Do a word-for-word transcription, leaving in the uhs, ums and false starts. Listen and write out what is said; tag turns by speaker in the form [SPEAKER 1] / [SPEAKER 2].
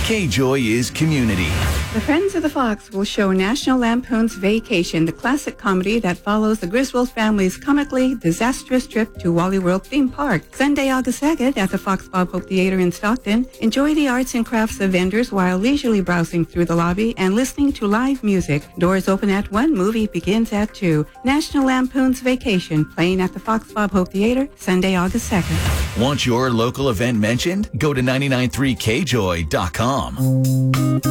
[SPEAKER 1] K-Joy is community.
[SPEAKER 2] The Friends of the Fox will show National Lampoon's Vacation, the classic comedy that follows the Griswold family's comically disastrous trip to Wally World Theme Park. Sunday, August second at the Fox Bob Hope Theater in Stockton. Enjoy the arts and crafts of vendors while leisurely browsing through the lobby and listening to live music. Doors open at one, movie begins at two. National Lampoon's Vacation, playing at the Fox Bob Hope Theater, Sunday, August second.
[SPEAKER 1] Want your local event mentioned? Go to nine nine three K joy dot com.